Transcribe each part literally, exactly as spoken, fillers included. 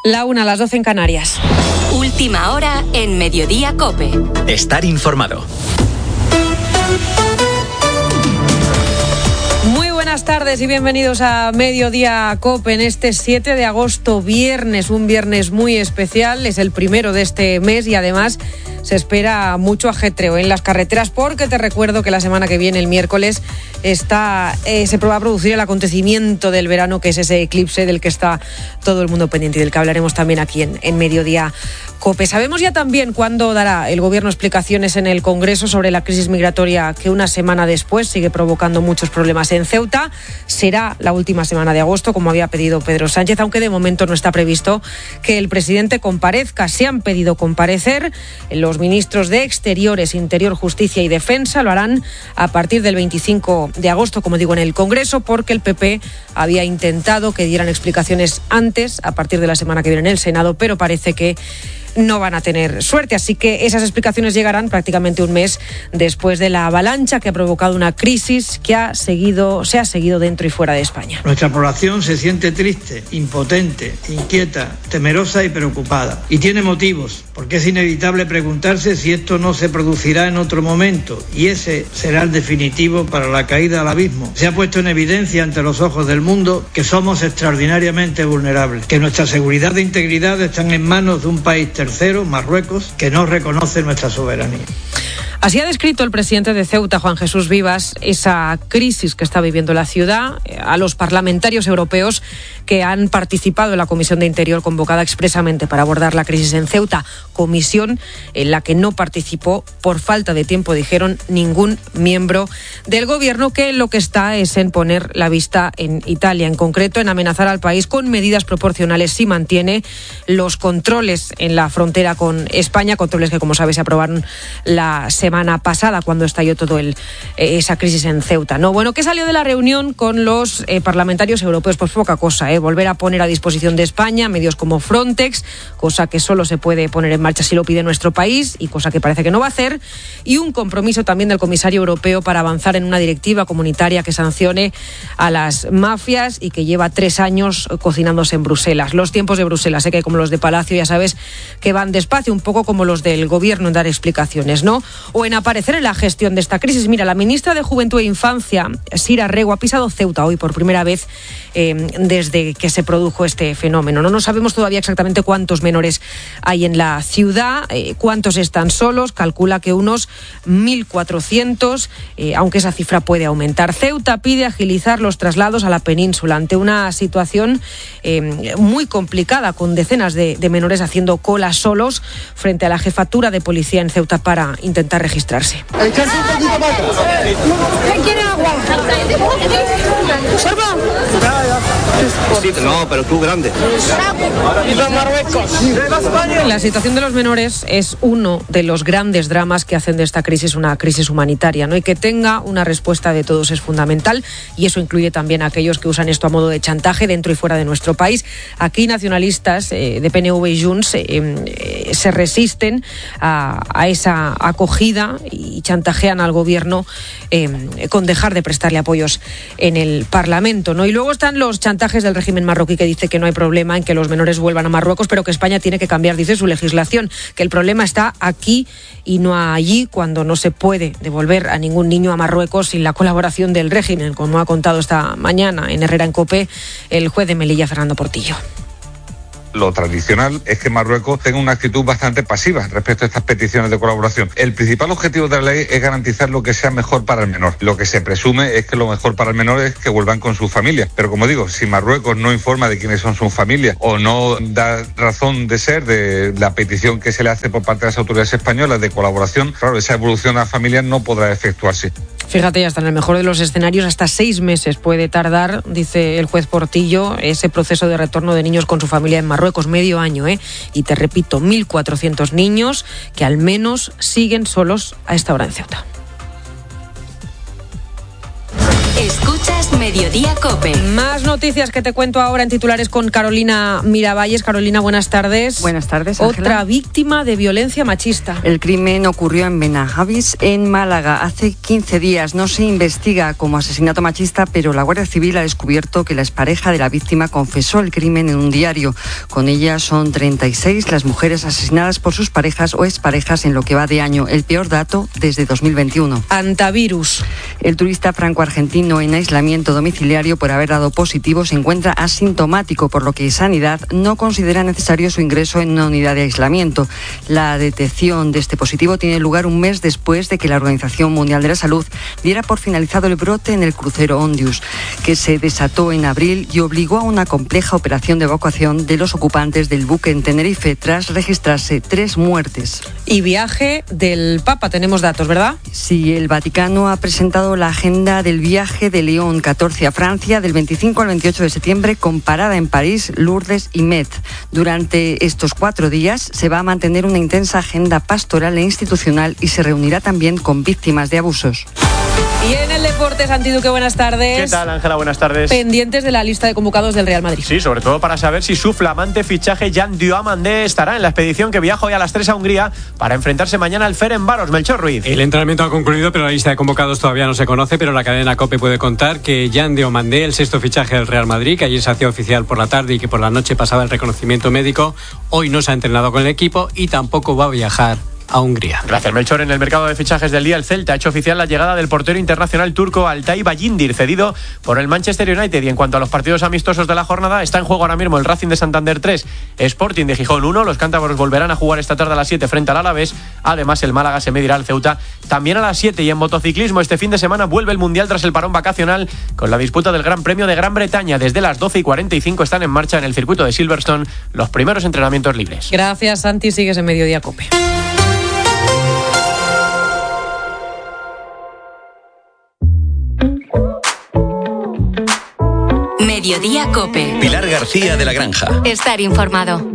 La una, a las doce en Canarias. Última hora en Mediodía COPE. Estar informado. Muy buenas tardes y bienvenidos a Mediodía COPE en este siete de agosto, viernes, un viernes muy especial, es el primero de este mes y además se espera mucho ajetreo en las carreteras porque te recuerdo que la semana que viene, el miércoles, está eh, se va a producir el acontecimiento del verano, que es ese eclipse del que está todo el mundo pendiente y del que hablaremos también aquí en, en Mediodía COPE. Sabemos ya también cuándo dará el Gobierno explicaciones en el Congreso sobre la crisis migratoria que una semana después sigue provocando muchos problemas en Ceuta. Será la última semana de agosto, como había pedido Pedro Sánchez, aunque de momento no está previsto que el presidente comparezca. Se han pedido comparecer los ministros de Exteriores, Interior, Justicia y Defensa. Lo harán a partir del veinticinco de agosto, como digo, en el Congreso, porque el P P había intentado que dieran explicaciones antes, a partir de la semana que viene en el Senado, pero parece que no van a tener suerte, así que esas explicaciones llegarán prácticamente un mes después de la avalancha que ha provocado una crisis que ha seguido, se ha seguido dentro y fuera de España. Nuestra población se siente triste, impotente, inquieta, temerosa y preocupada. Y tiene motivos, porque es inevitable preguntarse si esto no se producirá en otro momento, y ese será el definitivo para la caída al abismo. Se ha puesto en evidencia ante los ojos del mundo que somos extraordinariamente vulnerables, que nuestra seguridad e integridad están en manos de un país tercero, Marruecos, que no reconoce nuestra soberanía. Así ha descrito el presidente de Ceuta, Juan Jesús Vivas, esa crisis que está viviendo la ciudad. A los parlamentarios europeos que han participado en la Comisión de Interior convocada expresamente para abordar la crisis en Ceuta, comisión en la que no participó por falta de tiempo, dijeron, ningún miembro del gobierno, que lo que está es en poner la vista en Italia, en concreto en amenazar al país con medidas proporcionales si mantiene los controles en la frontera con España, controles que, como sabes, se aprobaron la semana semana pasada cuando estalló todo el, eh, esa crisis en Ceuta, ¿no? Bueno, ¿qué salió de la reunión con los eh, parlamentarios europeos? Pues poca cosa, ¿eh? Volver a poner a disposición de España medios como Frontex, cosa que solo se puede poner en marcha si lo pide nuestro país y cosa que parece que no va a hacer, y un compromiso también del comisario europeo para avanzar en una directiva comunitaria que sancione a las mafias y que lleva tres años cocinándose en Bruselas. Los tiempos de Bruselas, ¿eh? Que como los de Palacio, ya sabes, que van despacio, un poco como los del gobierno en dar explicaciones, ¿no? O en aparecer en la gestión de esta crisis. Mira, la ministra de Juventud e Infancia, Sira Rego, ha pisado Ceuta hoy por primera vez eh, desde que se produjo este fenómeno. No, no sabemos todavía exactamente cuántos menores hay en la ciudad, eh, cuántos están solos. Calcula que unos mil cuatrocientos, eh, aunque esa cifra puede aumentar. Ceuta pide agilizar los traslados a la península ante una situación eh, muy complicada, con decenas de, de menores haciendo cola solos frente a la jefatura de policía en Ceuta para intentar registrarse. ¿Quiere agua? No, pero tú grande. La situación de los menores es uno de los grandes dramas que hacen de esta crisis una crisis humanitaria, ¿no? Y que tenga una respuesta de todos es fundamental, y eso incluye también a aquellos que usan esto a modo de chantaje dentro y fuera de nuestro país. Aquí nacionalistas eh, de P N V y Junts eh, eh, se resisten a, a esa acogida y chantajean al gobierno eh, con dejar de prestarle apoyos en el Parlamento, ¿no? Y luego están los chantajes del régimen marroquí, que dice que no hay problema en que los menores vuelvan a Marruecos, pero que España tiene que cambiar, dice, su legislación, que el problema está aquí y no allí, cuando no se puede devolver a ningún niño a Marruecos sin la colaboración del régimen, como ha contado esta mañana en Herrera en COPE el juez de Melilla, Fernando Portillo. Lo tradicional es que Marruecos tenga una actitud bastante pasiva respecto a estas peticiones de colaboración. El principal objetivo de la ley es garantizar lo que sea mejor para el menor. Lo que se presume es que lo mejor para el menor es que vuelvan con sus familias. Pero como digo, si Marruecos no informa de quiénes son sus familias o no da razón de ser de la petición que se le hace por parte de las autoridades españolas de colaboración, claro, esa evolución a las familias no podrá efectuarse. Fíjate, ya está en el mejor de los escenarios, hasta seis meses puede tardar, dice el juez Portillo, ese proceso de retorno de niños con su familia en Marruecos, medio año, ¿eh? Y te repito, mil cuatrocientos niños que al menos siguen solos a esta hora en Ceuta. Escuchas Mediodía COPE. Más noticias que te cuento ahora en titulares con Carolina Miravalles. Carolina, buenas tardes. Buenas tardes, Ángela. Otra víctima de violencia machista. El crimen ocurrió en Benahavis, en Málaga, hace quince días. No se investiga como asesinato machista, pero la Guardia Civil ha descubierto que la expareja de la víctima confesó el crimen en un diario. Con ella son treinta y seis las mujeres asesinadas por sus parejas o exparejas en lo que va de año, el peor dato desde dos mil veintiuno. Antivirus. El turista franco-argentino en aislamiento domiciliario por haber dado positivo se encuentra asintomático, por lo que Sanidad no considera necesario su ingreso en una unidad de aislamiento. La detección de este positivo tiene lugar un mes después de que la Organización Mundial de la Salud diera por finalizado el brote en el crucero Ondius, que se desató en abril y obligó a una compleja operación de evacuación de los ocupantes del buque en Tenerife tras registrarse tres muertes. Y viaje del Papa, tenemos datos, ¿verdad? Sí, el Vaticano ha presentado la agenda del viaje de León catorce a Francia del veinticinco al veintiocho de septiembre, con parada en París, Lourdes y Metz. Durante estos cuatro días se va a mantener una intensa agenda pastoral e institucional y se reunirá también con víctimas de abusos. Y en el deporte, Santi Duque, buenas tardes. ¿Qué tal, Ángela? Buenas tardes. Pendientes de la lista de convocados del Real Madrid. Sí, sobre todo para saber si su flamante fichaje Jan Diomandé estará en la expedición que viaja hoy a las tres a Hungría para enfrentarse mañana al Ferencváros. Melchor Ruiz. El entrenamiento ha concluido, pero la lista de convocados todavía no se conoce, pero la cadena COPE puede contar que Jan Diomandé, el sexto fichaje del Real Madrid, que ayer se hacía oficial por la tarde y que por la noche pasaba el reconocimiento médico, hoy no se ha entrenado con el equipo y tampoco va a viajar a Hungría. Gracias, Melchor. En el mercado de fichajes del día, el Celta ha hecho oficial la llegada del portero internacional turco Altay Bayindir, cedido por el Manchester United. Y en cuanto a los partidos amistosos de la jornada, está en juego ahora mismo el Racing de Santander tres, Sporting de Gijón uno. Los cántabros volverán a jugar esta tarde a las siete frente al Alavés. Además, el Málaga se medirá al Ceuta también a las siete. Y en motociclismo, este fin de semana vuelve el Mundial tras el parón vacacional con la disputa del Gran Premio de Gran Bretaña. Desde las doce y cuarenta y cinco están en marcha en el circuito de Silverstone los primeros entrenamientos libres. Gracias, Santi. Sigues en Mediodía COPE. Mediodía COPE. Pilar García de la Granja. Estar informado.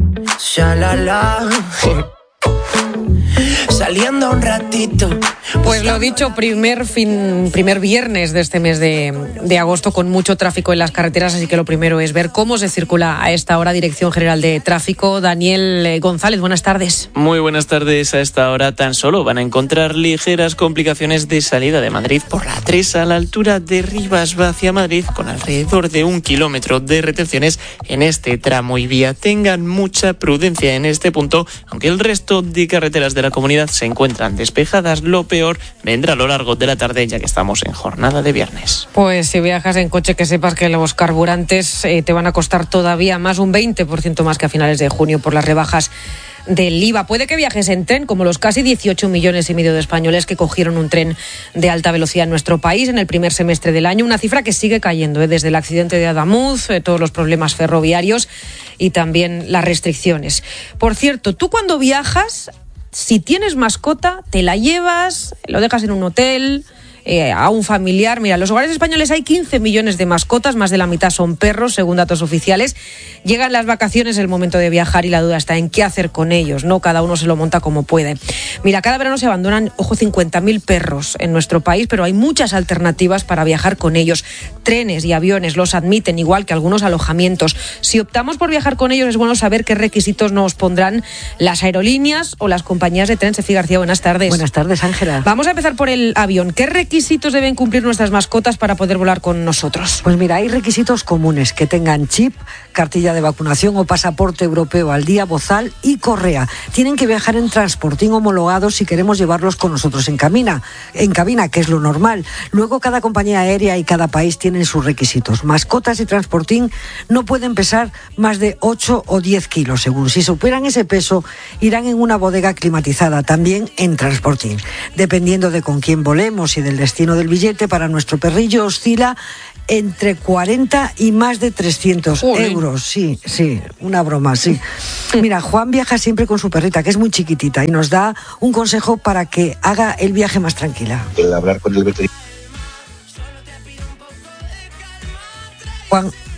Saliendo un ratito. Pues lo dicho, primer fin, primer viernes de este mes de, de agosto con mucho tráfico en las carreteras, así que lo primero es ver cómo se circula a esta hora. Dirección General de Tráfico, Daniel González, buenas tardes. Muy buenas tardes. A esta hora tan solo van a encontrar ligeras complicaciones de salida de Madrid por la tres a la altura de Rivas hacia Madrid, con alrededor de un kilómetro de retenciones en este tramo y vía. Tengan mucha prudencia en este punto, aunque el resto de carreteras de la comunidad se encuentran despejadas. Lo peor vendrá a lo largo de la tarde, ya que estamos en jornada de viernes. Pues si viajas en coche, que sepas que los carburantes eh, te van a costar todavía más, un veinte por ciento más que a finales de junio por las rebajas del I V A. Puede que viajes en tren, como los casi dieciocho millones y medio de españoles que cogieron un tren de alta velocidad en nuestro país en el primer semestre del año, una cifra que sigue cayendo, ¿eh? desde el accidente de Adamuz, eh, todos los problemas ferroviarios y también las restricciones. Por cierto, tú cuando viajas, si tienes mascota, te la llevas, lo dejas en un hotel, eh, a un familiar. Mira, en los hogares españoles hay quince millones de mascotas, más de la mitad son perros, según datos oficiales. Llegan las vacaciones, el momento de viajar y la duda está en qué hacer con ellos, ¿no? Cada uno se lo monta como puede. Mira, cada verano se abandonan, ojo, cincuenta mil perros en nuestro país, pero hay muchas alternativas para viajar con ellos. Trenes y aviones los admiten, igual que algunos alojamientos. Si optamos por viajar con ellos, es bueno saber qué requisitos nos pondrán las aerolíneas o las compañías de tren. Sefi García, buenas tardes. Buenas tardes, Ángela. Vamos a empezar por el avión. ¿Qué requisitos deben cumplir nuestras mascotas para poder volar con nosotros? Pues mira, hay requisitos comunes: que tengan chip, cartilla de vacunación o pasaporte europeo al día, bozal y correa. Tienen que viajar en transportín homologado si queremos llevarlos con nosotros en cabina, en cabina, que es lo normal. Luego, cada compañía aérea y cada país tienen sus requisitos. Mascotas y transportín no pueden pesar más de ocho o diez kilos, según. Si superan ese peso, irán en una bodega climatizada, también en transportín. Dependiendo de con quién volemos y del destino del billete, para nuestro perrillo oscila entre cuarenta y más de trescientos euros. Sí, sí, una broma, sí. Mira, Juan viaja siempre con su perrita, que es muy chiquitita, y nos da un consejo para que haga el viaje más tranquila. El hablar con el veterinario. Juan...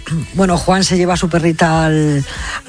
Bueno, Juan se lleva a su perrita al,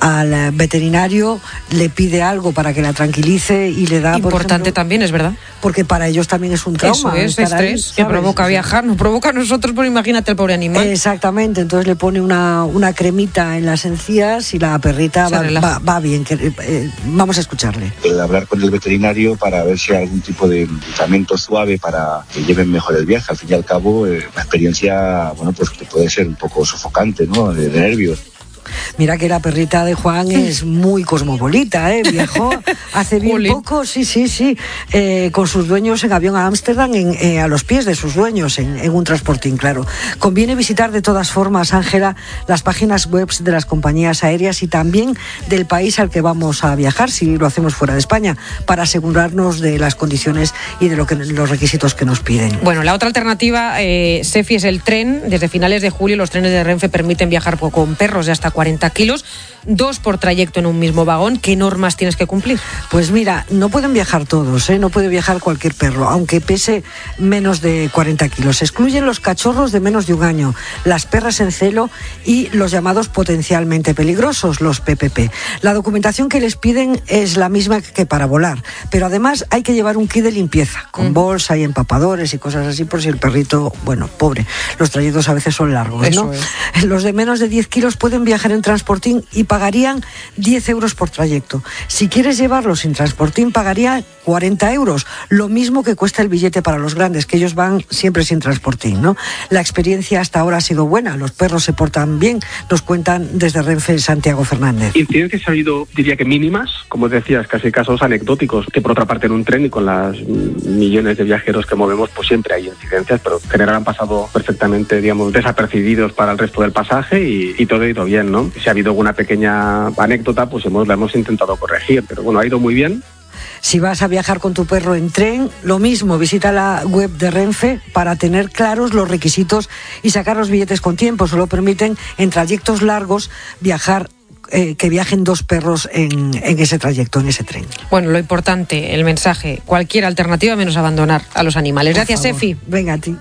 al veterinario, le pide algo para que la tranquilice y le da... Importante por ejemplo, también, es verdad. Porque para ellos también es un trauma. Eso es, estrés, ahí, que provoca viajar, nos provoca a nosotros, pero imagínate el pobre animal. Exactamente, entonces le pone una, una cremita en las encías y la perrita va, va, va bien. Que, eh, vamos a escucharle. El hablar con el veterinario para ver si hay algún tipo de tratamiento suave para que lleven mejor el viaje. Al fin y al cabo, eh, la experiencia, bueno, pues que puede ser un poco sofocante, ¿no? De, de nervios. Mira que la perrita de Juan es muy cosmopolita, ¿eh? Viajó hace bien Juli. poco, sí, sí, sí, eh, con sus dueños en avión a Ámsterdam, en, eh, a los pies de sus dueños, en, en un transportín, claro. Conviene visitar de todas formas, Ángela, las páginas web de las compañías aéreas y también del país al que vamos a viajar, si lo hacemos fuera de España, para asegurarnos de las condiciones y de lo que, los requisitos que nos piden. Bueno, la otra alternativa, eh, Sefi, es el tren. Desde finales de julio los trenes de Renfe permiten viajar con perros de hasta cuarenta kilos, dos por trayecto en un mismo vagón. ¿Qué normas tienes que cumplir? Pues mira, no pueden viajar todos, ¿eh? No puede viajar cualquier perro, aunque pese menos de cuarenta kilos. Se excluyen los cachorros de menos de un año, las perras en celo y los llamados potencialmente peligrosos, los P P P. La documentación que les piden es la misma que para volar, pero además hay que llevar un kit de limpieza, con mm. bolsa y empapadores y cosas así, por si el perrito, bueno, pobre, los trayectos a veces son largos, Eso ¿no? Es. Los de menos de diez kilos pueden viajar en transportín y pagarían diez euros por trayecto. Si quieres llevarlos sin transportín, pagaría cuarenta euros, lo mismo que cuesta el billete para los grandes, que ellos van siempre sin transportín, ¿no? La experiencia hasta ahora ha sido buena, los perros se portan bien, nos cuentan desde Renfe Santiago Fernández. Incidencias ha habido, diría que mínimas, como decías, casi casos anecdóticos, que por otra parte en un tren y con las millones de viajeros que movemos, pues siempre hay incidencias, pero en general han pasado perfectamente, digamos, desapercibidos para el resto del pasaje y, y todo ha ido bien, ¿no? Si ha habido alguna pequeña anécdota, pues hemos, la hemos intentado corregir, pero bueno, ha ido muy bien. Si vas a viajar con tu perro en tren, lo mismo, visita la web de Renfe para tener claros los requisitos y sacar los billetes con tiempo. Solo permiten en trayectos largos viajar Eh, que viajen dos perros en, en ese trayecto, en ese tren. Bueno, lo importante, el mensaje, cualquier alternativa menos abandonar a los animales. Gracias, Sefi. Venga a ti.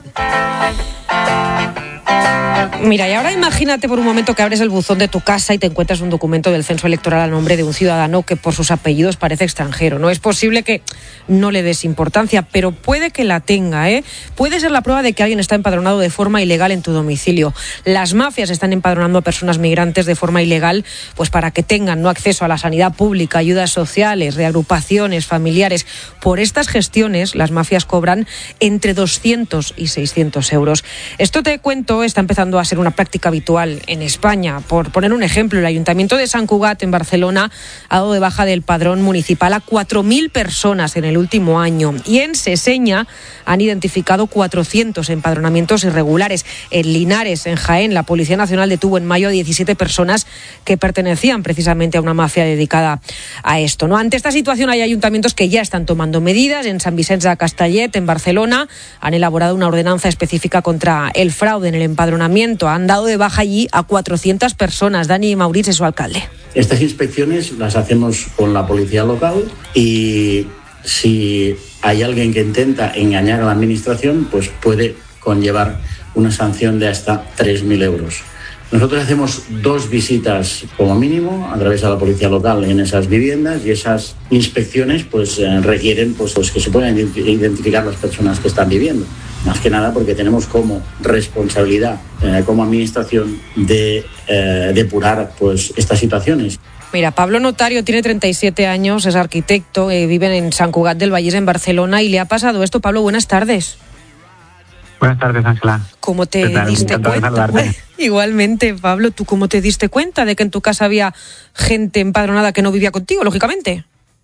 Mira, y ahora imagínate por un momento que abres el buzón de tu casa y te encuentras un documento del censo electoral a nombre de un ciudadano que por sus apellidos parece extranjero. No es posible que no le des importancia, pero puede que la tenga, ¿eh? Puede ser la prueba de que alguien está empadronado de forma ilegal en tu domicilio. Las mafias están empadronando a personas migrantes de forma ilegal, pues para que tengan no acceso a la sanidad pública, ayudas sociales, reagrupaciones familiares. Por estas gestiones, las mafias cobran entre doscientos y seiscientos euros. Esto te cuento, está empezando a ser una práctica habitual en España. Por poner un ejemplo, el Ayuntamiento de Sant Cugat en Barcelona ha dado de baja del padrón municipal a cuatro mil personas en el último año y en Seseña han identificado cuatrocientos empadronamientos irregulares. En Linares, en Jaén, la Policía Nacional detuvo en mayo a diecisiete personas que pertenecían precisamente a una mafia dedicada a esto, ¿no? Ante esta situación hay ayuntamientos que ya están tomando medidas. En Sant Vicenç de Castellet, en Barcelona, han elaborado una ordenanza específica contra el fraude en el empadronamiento. Han dado de baja allí a cuatrocientas personas. Dani Mauriz es su alcalde. Estas inspecciones las hacemos con la policía local y si hay alguien que intenta engañar a la administración, pues puede conllevar una sanción de hasta tres mil euros. Nosotros hacemos dos visitas como mínimo a través de la policía local en esas viviendas y esas inspecciones pues eh, requieren pues, pues que se puedan identificar las personas que están viviendo. Más que nada porque tenemos como responsabilidad eh, como administración de eh, depurar pues estas situaciones. Mira, Pablo Notario tiene treinta y siete años, es arquitecto, eh, vive en Sant Cugat del Vallès en Barcelona y le ha pasado esto. Pablo, buenas tardes. Buenas tardes, Ángela. ¿Cómo te diste cuenta? Igualmente, Pablo, ¿tú cómo te diste cuenta de que en tu casa había gente empadronada que no vivía contigo, lógicamente?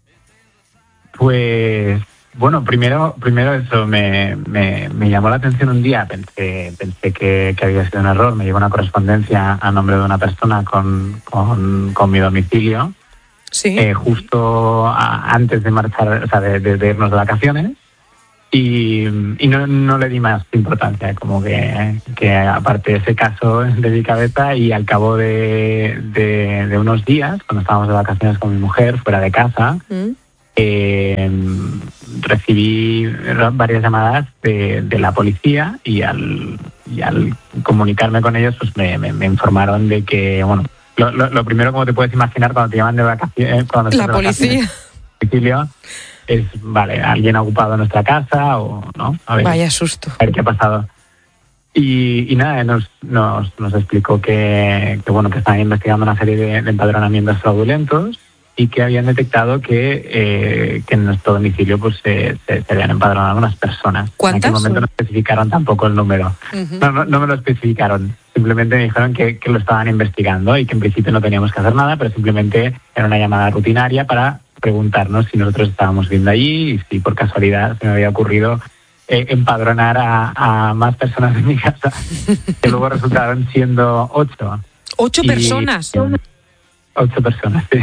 Pues, bueno, primero primero eso me, me, me llamó la atención un día. Pensé pensé que, que había sido un error. Me llegó una correspondencia a nombre de una persona con, con, con mi domicilio. Sí. Eh, justo a, antes de marchar, o sea, de, de, de irnos de vacaciones. Y, y no, no le di más importancia, como que, que aparte de ese caso de mi cabeza, y al cabo de, de, de unos días, cuando estábamos de vacaciones con mi mujer fuera de casa, mm. eh, recibí varias llamadas de, de la policía y al, y al comunicarme con ellos, pues me, me, me informaron de que, bueno, lo, lo, lo primero, como te puedes imaginar, cuando te llaman de vacaciones, cuando la policía domicilio, es, vale, alguien ha ocupado nuestra casa o no. A ver, vaya susto. A ver qué ha pasado. Y, y nada, nos, nos, nos explicó que, que, bueno, que estaban investigando una serie de, de empadronamientos fraudulentos y que habían detectado que, eh, que en nuestro domicilio pues se, se, se habían empadronado unas personas. ¿Cuántas? En aquel momento no especificaron tampoco el número. Uh-huh. No, no, no me lo especificaron. Simplemente me dijeron que, que lo estaban investigando y que en principio no teníamos que hacer nada, pero simplemente era una llamada rutinaria para preguntarnos si nosotros estábamos viendo allí y si por casualidad se me había ocurrido eh, empadronar a, a más personas en mi casa, que luego resultaron siendo ocho. ¿Ocho y, personas? Ocho personas, sí.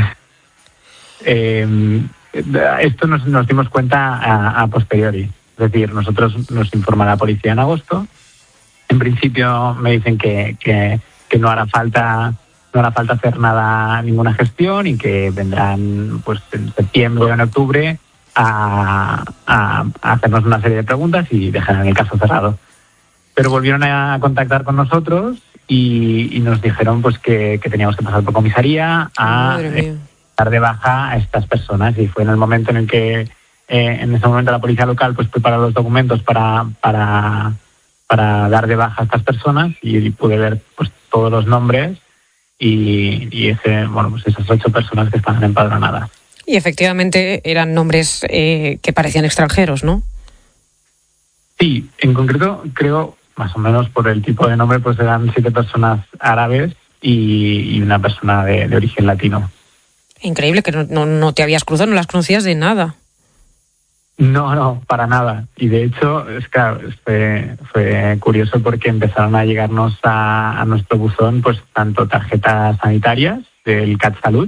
Eh, esto nos, nos dimos cuenta a, a posteriori. Es decir, nosotros nos informa la policía en agosto. En principio me dicen que, que, que no hará falta no hará falta hacer nada, ninguna gestión, y que vendrán pues en septiembre o en octubre a, a, a hacernos una serie de preguntas y dejarán el caso cerrado. Pero volvieron a contactar con nosotros y, y nos dijeron pues que, que teníamos que pasar por comisaría a eh, dar de baja a estas personas, y fue en el momento en el que eh, en ese momento la policía local pues preparó los documentos para para para dar de baja a estas personas, y pude ver pues todos los nombres y, y ese bueno pues esas ocho personas que estaban empadronadas. Y efectivamente eran nombres eh, que parecían extranjeros, ¿no? Sí, en concreto creo, más o menos por el tipo de nombre, pues eran siete personas árabes y, y una persona de, de origen latino. Increíble que no, no, no te habías cruzado, no las conocías de nada. No, no, para nada. Y de hecho, es claro, fue, fue curioso porque empezaron a llegarnos a, a nuestro buzón pues tanto tarjetas sanitarias del CatSalut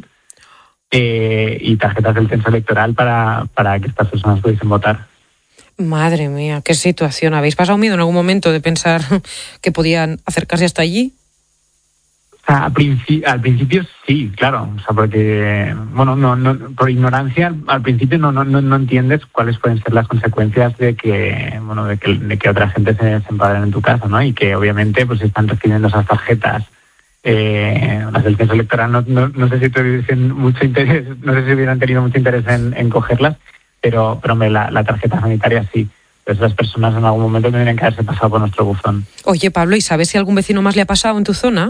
eh, y tarjetas del censo electoral para, para que estas personas pudiesen votar. Madre mía, qué situación. ¿Habéis pasado miedo en algún momento de pensar que podían acercarse hasta allí? O sea, al, principi- al principio sí, claro, o sea, porque, bueno, no, no, por ignorancia al principio no, no, no entiendes cuáles pueden ser las consecuencias de que, bueno, de que, de que otra gente se, se empadrone en tu casa, ¿no? Y que obviamente pues están recibiendo esas tarjetas, eh, las del censo electoral, no, no, no sé si tuviesen mucho interés, no sé si hubieran tenido mucho interés en, en cogerlas, pero, pero me, la, la tarjeta sanitaria sí. Pues esas personas en algún momento tendrían que haberse pasado por nuestro buzón. Oye, Pablo, ¿y sabes si algún vecino más le ha pasado en tu zona?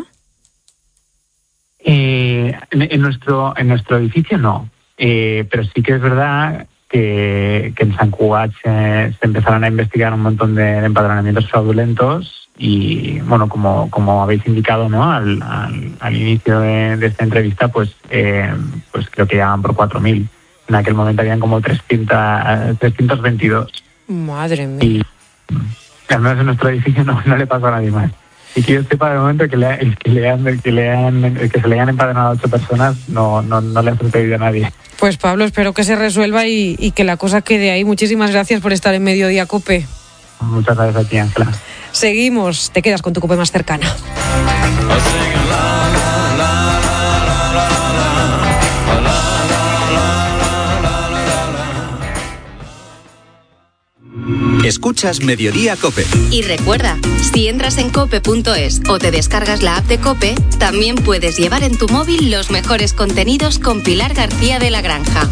Eh, en, en nuestro en nuestro edificio no, eh, pero sí que es verdad que, que en Sant Cugat se, se empezaron a investigar un montón de, de empadronamientos fraudulentos y, bueno, como, como habéis indicado, ¿no? al, al, al inicio de, de esta entrevista, pues eh, pues creo que llegaban por cuatro mil. En aquel momento habían como trescientos veintidós. Madre mía. Y al menos en nuestro edificio no, no le pasó a nadie más. Y que yo sepa de momento que, le, el que, le han, el que, le han, el que se le hayan empadronado a ocho personas no, no, no le ha sucedido a nadie. Pues Pablo, espero que se resuelva y, y que la cosa quede ahí. Muchísimas gracias por estar en Mediodía Cope. Muchas gracias a ti, Ángela. Seguimos, te quedas con tu Cope más cercana. Escuchas Mediodía Cope. Y recuerda, si entras en cope punto es o te descargas la app de Cope, también puedes llevar en tu móvil los mejores contenidos con Pilar García de la Granja.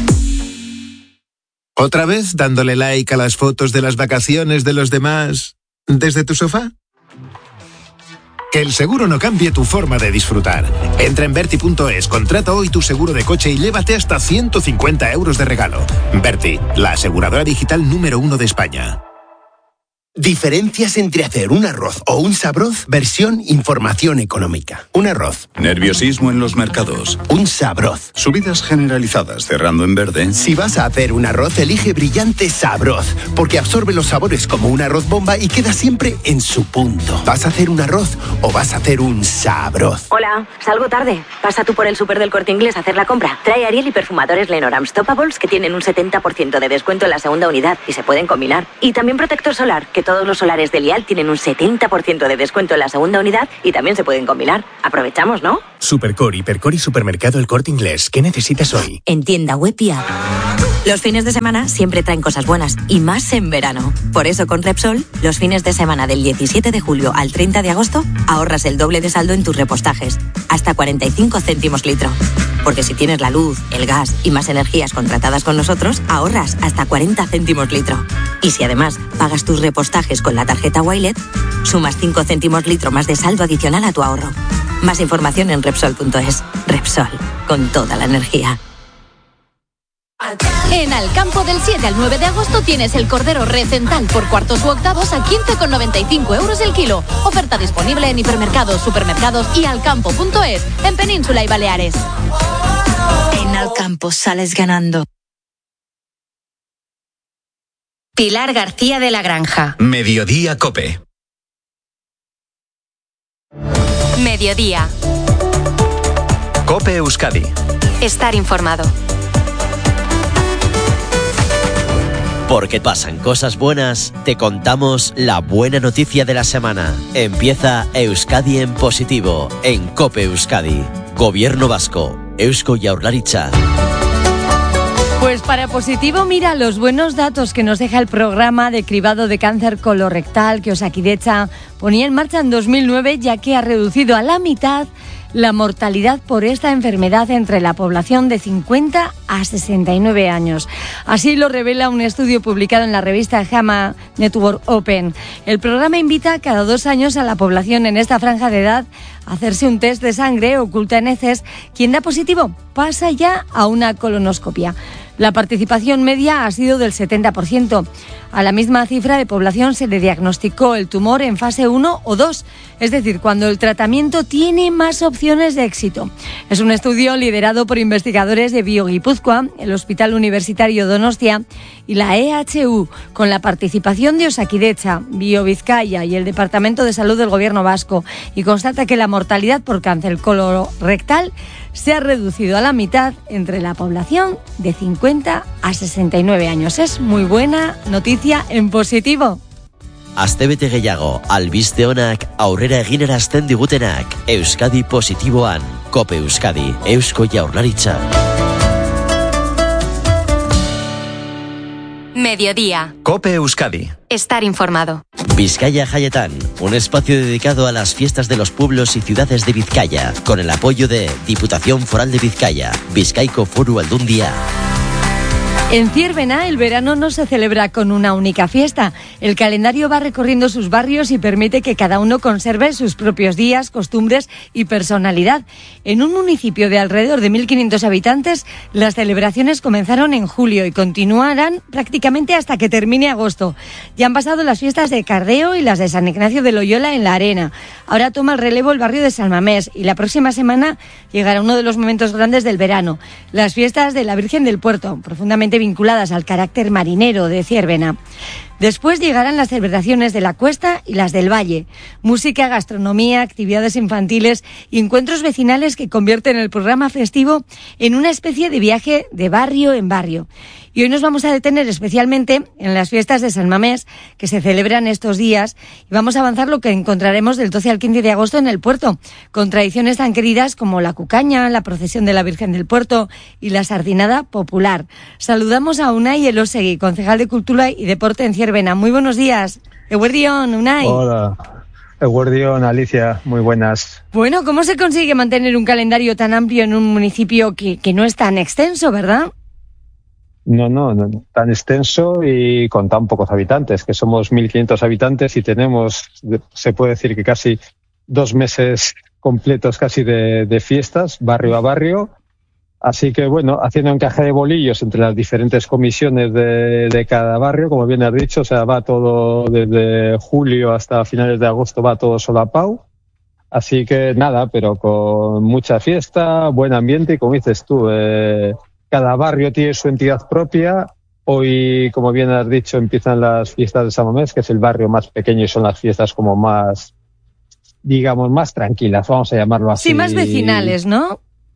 ¿Otra vez dándole like a las fotos de las vacaciones de los demás desde tu sofá? Que el seguro no cambie tu forma de disfrutar. Entra en Berti punto es, contrata hoy tu seguro de coche y llévate hasta ciento cincuenta euros de regalo. Berti, la aseguradora digital número uno de España. Diferencias entre hacer un arroz o un sabroz, versión información económica. Un arroz. Nerviosismo en los mercados. Un sabroz. Subidas generalizadas cerrando en verde. Si vas a hacer un arroz, elige Brillante Sabroz, porque absorbe los sabores como un arroz bomba y queda siempre en su punto. ¿Vas a hacer un arroz o vas a hacer un sabroz? Hola, salgo tarde. Pasa tú por el súper del Corte Inglés a hacer la compra. Trae Ariel y perfumadores Lenormand Stoppables que tienen un setenta por ciento de descuento en la segunda unidad y se pueden combinar. Y también protector solar, que todos los solares de Lial tienen un setenta por ciento de descuento en la segunda unidad y también se pueden combinar. Aprovechamos, ¿no? Supercore, Hipercore y Supermercado El Corte Inglés. ¿Qué necesitas hoy? En tienda web y app. Los fines de semana siempre traen cosas buenas, y más en verano. Por eso con Repsol, los fines de semana del diecisiete de julio al treinta de agosto, ahorras el doble de saldo en tus repostajes, hasta cuarenta y cinco céntimos litro. Porque si tienes la luz, el gas y más energías contratadas con nosotros, ahorras hasta cuarenta céntimos litro. Y si además pagas tus repostajes con la tarjeta Wilet, sumas cinco céntimos litro más de saldo adicional a tu ahorro. Más información en Repsol punto es. Repsol, con toda la energía. En Alcampo del siete al nueve de agosto tienes el cordero recental por cuartos u octavos a quince con noventa y cinco euros el kilo. Oferta disponible en hipermercados, supermercados y alcampo punto es, en Península y Baleares. En Alcampo sales ganando. Pilar García de la Granja. Mediodía Cope. Mediodía. Cope Euskadi. Estar informado. Porque pasan cosas buenas, te contamos la buena noticia de la semana. Empieza Euskadi en positivo, en Cope Euskadi. Gobierno vasco, Eusko Jaurlaritza. Pues para positivo, mira los buenos datos que nos deja el programa de cribado de cáncer colorectal que Osakidetza ponía en marcha en dos mil nueve, ya que ha reducido a la mitad la mortalidad por esta enfermedad entre la población de cincuenta a sesenta y nueve años. Así lo revela un estudio publicado en la revista JAMA Network Open. El programa invita cada dos años a la población en esta franja de edad a hacerse un test de sangre, oculta en heces. Quien da positivo pasa ya a una colonoscopia. La participación media ha sido del setenta por ciento. A la misma cifra de población se le diagnosticó el tumor en fase uno o dos, es decir, cuando el tratamiento tiene más opciones de éxito. Es un estudio liderado por investigadores de BioGipuzkoa, el Hospital Universitario Donostia y la E H U, con la participación de Osakidetza, BioVizcaya y el Departamento de Salud del Gobierno Vasco, y constata que la mortalidad por cáncer colorectal se ha reducido a la mitad entre la población de cincuenta a sesenta y nueve años. Es muy buena noticia en positivo. Astebete gehiago, albiste onak, aurrera eginarazten digutenak. Euskadi positiboan, Cope Euskadi, Eusko Jaurlaritza. Mediodía. Cope Euskadi. Estar informado. Vizcaya Jaietan, un espacio dedicado a las fiestas de los pueblos y ciudades de Vizcaya, con el apoyo de Diputación Foral de Vizcaya, Bizkaiko Foru Aldundia. En Ziérbena, el verano no se celebra con una única fiesta. El calendario va recorriendo sus barrios y permite que cada uno conserve sus propios días, costumbres y personalidad. En un municipio de alrededor de mil quinientos habitantes, las celebraciones comenzaron en julio y continuarán prácticamente hasta que termine agosto. Ya han pasado las fiestas de Cardeo y las de San Ignacio de Loyola en la Arena. Ahora toma el relevo el barrio de San Mamés y la próxima semana llegará uno de los momentos grandes del verano, las fiestas de la Virgen del Puerto, profundamente vinculadas al carácter marinero de Ziérbena. Después llegarán las celebraciones de la Cuesta y las del Valle. Música, gastronomía, actividades infantiles y encuentros vecinales que convierten el programa festivo en una especie de viaje de barrio en barrio. Y hoy nos vamos a detener especialmente en las fiestas de San Mamés, que se celebran estos días, y vamos a avanzar lo que encontraremos del doce al quince de agosto en el puerto, con tradiciones tan queridas como la cucaña, la procesión de la Virgen del Puerto y la sardinada popular. Saludamos a Unai Elosegui, concejal de Cultura y Deporte en Ziérbena. Muy buenos días. Eguerdión, Unai. Hola. Eguerdión, Alicia, muy buenas. Bueno, ¿cómo se consigue mantener un calendario tan amplio en un municipio que, que no es tan extenso, verdad? No, no, no, tan extenso y con tan pocos habitantes, que somos mil quinientos habitantes y tenemos, se puede decir que casi dos meses completos casi de, de fiestas, barrio a barrio. Así que, bueno, haciendo encaje de bolillos entre las diferentes comisiones de, de cada barrio, como bien has dicho, o sea, va todo desde julio hasta finales de agosto, va todo solapau. Así que nada, pero con mucha fiesta, buen ambiente y como dices tú, eh, cada barrio tiene su entidad propia. Hoy, como bien has dicho, empiezan las fiestas de San Mamés, que es el barrio más pequeño y son las fiestas como más, digamos, más tranquilas, vamos a llamarlo así. Sí, más vecinales, ¿no?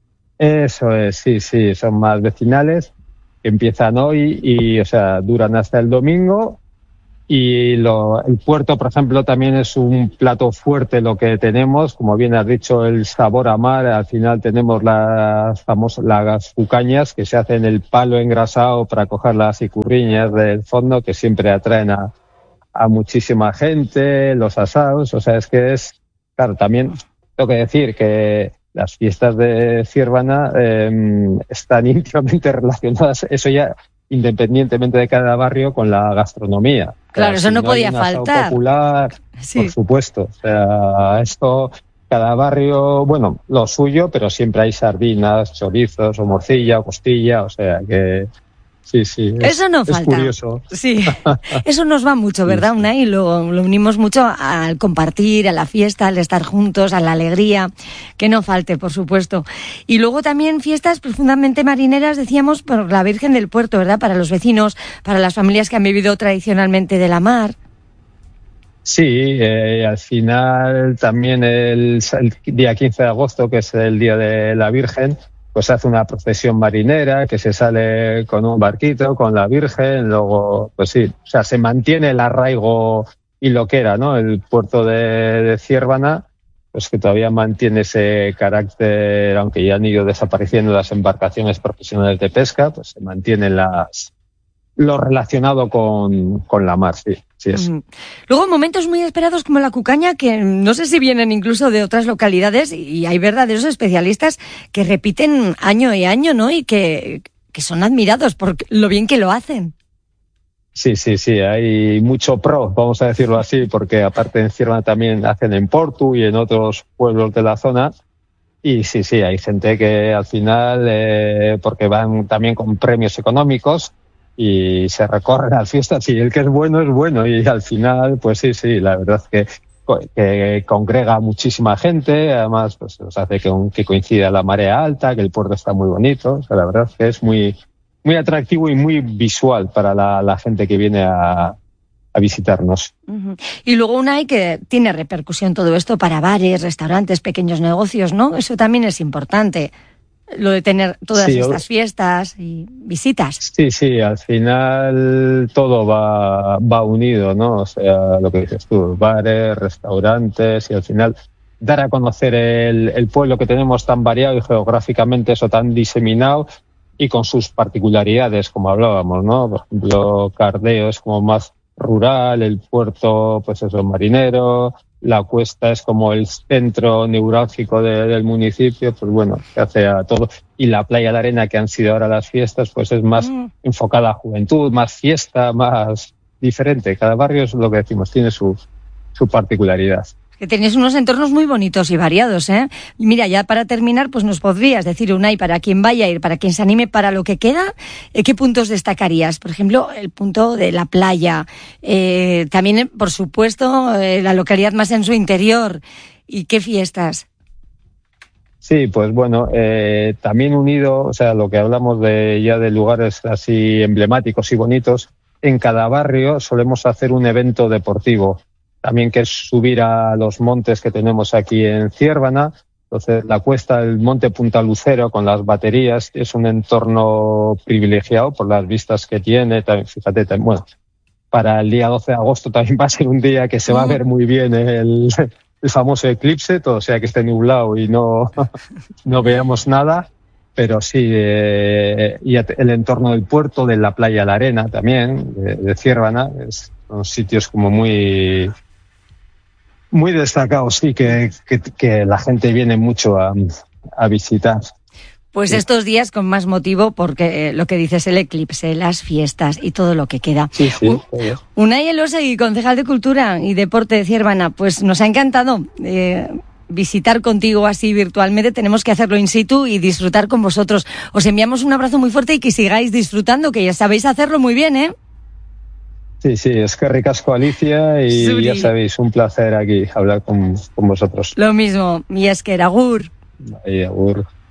Eso es, sí, sí, son más vecinales, que empiezan hoy y, o sea, duran hasta el domingo. Y lo, el puerto, por ejemplo, también es un plato fuerte lo que tenemos. Como bien has dicho, el sabor a mar. Al final tenemos las famosas las cucañas que se hacen el palo engrasado para coger las icurriñas del fondo, que siempre atraen a, a muchísima gente, los asados. O sea, es que es, claro, también tengo que decir que las fiestas de Ciervana eh, están íntimamente relacionadas, eso ya independientemente de cada barrio, con la gastronomía. Claro, o sea, eso si no no podía hay un asado faltar. Popular, Sí. por supuesto. O sea, esto, cada barrio, bueno, lo suyo, pero siempre hay sardinas, chorizos, o morcilla, o costilla, o sea que sí, sí. Es, Eso no es falta. curioso. Sí, eso nos va mucho, ¿verdad, Unai? Lo, lo unimos mucho al compartir, a la fiesta, al estar juntos, a la alegría, que no falte, por supuesto. Y luego también fiestas profundamente marineras, decíamos, por la Virgen del Puerto, ¿verdad? Para los vecinos, para las familias que han vivido tradicionalmente de la mar. Sí, eh, al final también el, el día quince de agosto, que es el Día de la Virgen, pues hace una procesión marinera que se sale con un barquito, con la Virgen, luego, pues sí, o sea, se mantiene el arraigo y lo que era, ¿no? El puerto de, de Ciervana, pues que todavía mantiene ese carácter, aunque ya han ido desapareciendo las embarcaciones profesionales de pesca, pues se mantienen las, lo relacionado con, con la mar, sí, sí es. Mm. Luego momentos muy esperados como la cucaña, que no sé si vienen incluso de otras localidades, y hay verdaderos especialistas que repiten año y año, ¿no? Y que, que son admirados por lo bien que lo hacen. Sí, sí, sí, hay mucho pro, vamos a decirlo así, porque aparte en Ciervana también hacen en Portu y en otros pueblos de la zona. Y sí, sí, hay gente que al final, eh, porque van también con premios económicos, y se recorren a las fiestas, y el que es bueno es bueno, y al final, pues sí, sí, la verdad es que, que congrega muchísima gente, además pues nos hace que, que coincida la marea alta, que el puerto está muy bonito, o sea, la verdad es que es muy, muy atractivo y muy visual para la, la gente que viene a, a visitarnos. Uh-huh. Y luego una hay que tiene repercusión todo esto para bares, restaurantes, pequeños negocios, ¿no? Eso también es importante. Lo de tener todas sí, estas fiestas y visitas. Sí, sí, al final todo va, va unido, ¿no? O sea, lo que dices tú, bares, restaurantes, y al final dar a conocer el, el pueblo que tenemos tan variado y geográficamente eso tan diseminado y con sus particularidades, como hablábamos, ¿no? Por ejemplo, Cardeo es como más rural, el puerto, pues eso, marinero. La Cuesta es como el centro neurálgico de, del municipio, pues bueno, se hace a todo. Y la Playa de la Arena, que han sido ahora las fiestas, pues es más mm. enfocada a juventud, más fiesta, más diferente. Cada barrio es lo que decimos, tiene su, su particularidad. Que tenéis unos entornos muy bonitos y variados, ¿eh? Mira, ya para terminar, pues nos podrías decir, Unai, para quien vaya a ir, para quien se anime para lo que queda, ¿qué puntos destacarías? Por ejemplo, el punto de la playa, eh, también, por supuesto, eh, la localidad más en su interior. ¿Y qué fiestas? Sí, pues bueno, eh, también unido, o sea, lo que hablamos de ya de lugares así emblemáticos y bonitos, en cada barrio solemos hacer un evento deportivo. También que es subir a los montes que tenemos aquí en Ciervana. Entonces, la cuesta del Monte Punta Lucero con las baterías es un entorno privilegiado por las vistas que tiene. También, fíjate, también, bueno, para el día doce de agosto también va a ser un día que se va a ver muy bien el, el famoso eclipse, todo sea que esté nublado y no, no veamos nada. Pero sí, eh, y el entorno del puerto, de la playa La Arena también, de, de Ciervana, es, son sitios como muy... Muy destacados, sí, que, que, que la gente viene mucho a, a visitar. Pues sí. Estos días con más motivo, porque eh, lo que dices, el eclipse, las fiestas y todo lo que queda. Sí, sí. U- Unai Elosegui, concejal de Cultura y Deporte de Ciervana, pues nos ha encantado eh, visitar contigo así virtualmente. Tenemos que hacerlo in situ y disfrutar con vosotros. Os enviamos un abrazo muy fuerte y que sigáis disfrutando, que ya sabéis hacerlo muy bien, ¿eh? Sí, sí, es que ricasco, Alicia, y Zuri. ya sabéis, un placer aquí hablar con, con vosotros. Lo mismo, mi es que era agur. Ahí, agur.